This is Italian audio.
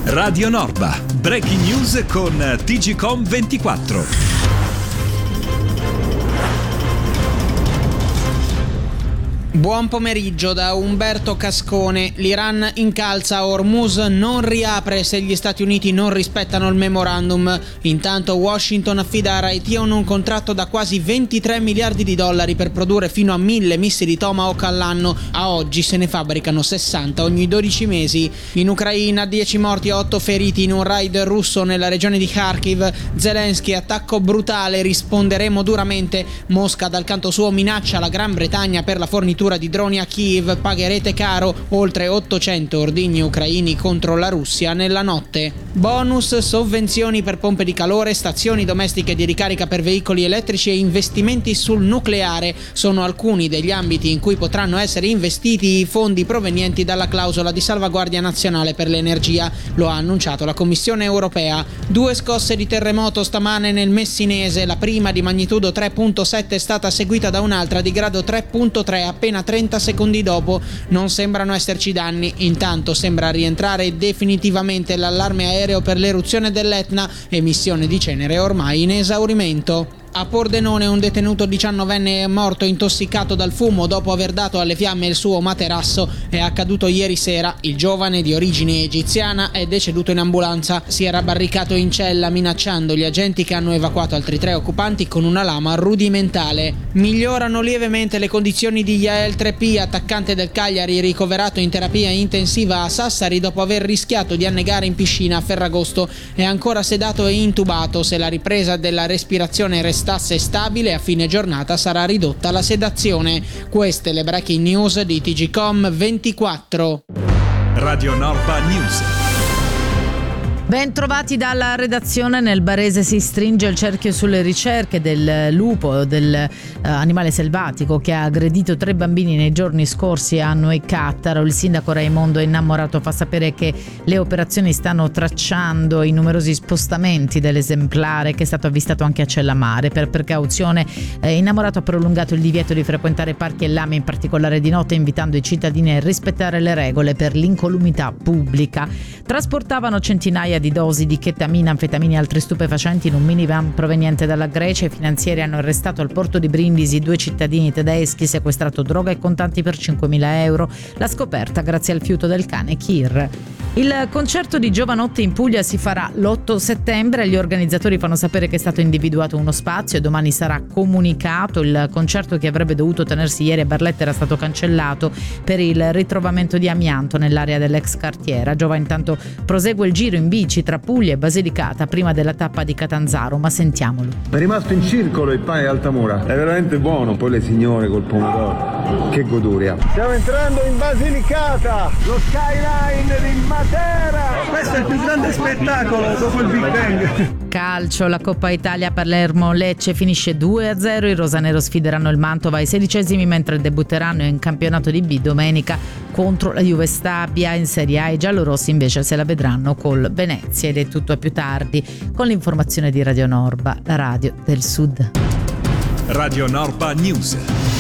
Radio Norba, breaking news con TGcom 24. Buon pomeriggio da Umberto Cascone. L'Iran incalza Hormuz, non riapre se gli Stati Uniti non rispettano il memorandum. Intanto Washington affida a Raytheon un contratto da quasi 23 miliardi di dollari per produrre fino a 1000 missili Tomahawk all'anno. A oggi se ne fabbricano 60 ogni 12 mesi. In Ucraina 10 morti e 8 feriti in un raid russo nella regione di Kharkiv. Zelensky: attacco brutale, risponderemo duramente. Mosca dal canto suo minaccia la Gran Bretagna per la fornitura di droni a Kiev, pagherete caro, oltre 800 ordigni ucraini contro la Russia nella notte. Bonus, sovvenzioni per pompe di calore, stazioni domestiche di ricarica per veicoli elettrici e investimenti sul nucleare sono alcuni degli ambiti in cui potranno essere investiti i fondi provenienti dalla clausola di salvaguardia nazionale per l'energia, lo ha annunciato la Commissione europea. 2 scosse di terremoto stamane nel Messinese, la prima di magnitudo 3.7 è stata seguita da un'altra di grado 3.3 appena 30 secondi dopo. Non sembrano esserci danni, intanto sembra rientrare definitivamente l'allarme aereo per l'eruzione dell'Etna, emissione di cenere ormai in esaurimento. A Pordenone un detenuto 19enne è morto intossicato dal fumo dopo aver dato alle fiamme il suo materasso. È accaduto ieri sera. Il giovane, di origine egiziana, è deceduto in ambulanza. Si era barricato in cella minacciando gli agenti che hanno evacuato altri 3 occupanti con una lama rudimentale. Migliorano lievemente le condizioni di Yael Treppi, attaccante del Cagliari, ricoverato in terapia intensiva a Sassari dopo aver rischiato di annegare in piscina a Ferragosto. È ancora sedato e intubato. Se la ripresa della respirazione restasse stabile, a fine giornata sarà ridotta la sedazione. Queste le breaking news di TGcom 24. Radio Norba News. Ben trovati dalla redazione. Nel Barese si stringe il cerchio sulle ricerche del lupo, animale selvatico che ha aggredito 3 bambini nei giorni scorsi a Noecattaro. Il sindaco Raimondo Innamorato fa sapere che le operazioni stanno tracciando i numerosi spostamenti dell'esemplare, che è stato avvistato anche a Cellamare. Per precauzione Innamorato ha prolungato il divieto di frequentare parchi e lame, in particolare di notte, invitando i cittadini a rispettare le regole per l'incolumità pubblica. Trasportavano centinaia di dosi di chetamina, anfetamini e altri stupefacenti in un minivan proveniente dalla Grecia. I finanzieri hanno arrestato al porto di Brindisi 2 cittadini tedeschi, sequestrato droga e contanti per 5.000 euro. La scoperta grazie al fiuto del cane Kir. Il concerto di Giovanotti in Puglia si farà l'8 settembre. Gli organizzatori fanno sapere che è stato individuato uno spazio e domani sarà comunicato. Il concerto, che avrebbe dovuto tenersi ieri a Barletta, era stato cancellato per il ritrovamento di amianto nell'area dell'ex cartiera. Giova intanto prosegue il giro in bici tra Puglia e Basilicata prima della tappa di Catanzaro, ma sentiamolo. È rimasto in circolo il pane di Altamura, è veramente buono. Poi le signore col pomodoro, che goduria. Stiamo entrando in Basilicata, lo skyline di Matera. Questo è il più grande spettacolo dopo il Big Bang. Calcio, la Coppa Italia, Palermo-Lecce finisce 2-0. I rosanero sfideranno il Mantova ai 16esimi, mentre debutteranno in campionato di B domenica contro la Juve Stabia. In Serie A i giallorossi invece se la vedranno col Venezia. Ed è tutto a più tardi con l'informazione di Radio Norba, la radio del Sud. Radio Norba News.